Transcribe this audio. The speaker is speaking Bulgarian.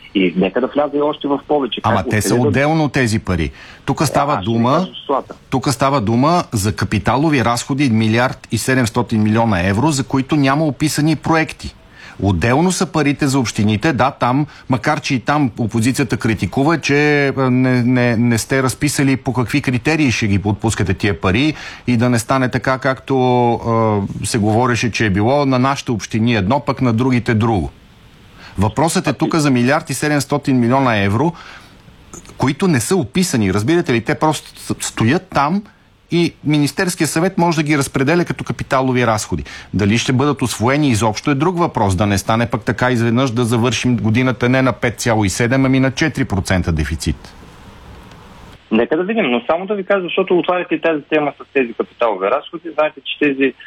И нека да вляза и още в повече. Ама те са отделно тези пари. Тук става дума за капиталови разходи 1 милиард и 700 милиона евро, за които няма описани проекти. Отделно са парите за общините. Да, там, макар че и там опозицията критикува, че не сте разписали по какви критерии ще ги отпускате тия пари и да не стане така, както се говореше, че е било на нашите общини едно, пък на другите друго. Въпросът е тук за 1 милиард и 700 милиона евро, които не са описани. Разбирате ли, те просто стоят там и Министерския съвет може да ги разпределя като капиталови разходи. Дали ще бъдат усвоени изобщо е друг въпрос. Да не стане пък така изведнъж да завършим годината не на 5,7, ами на 4% дефицит. Нека да видим, но само да ви кажа, защото отваряте тази тема с тези капиталови разходи, знаете, че тези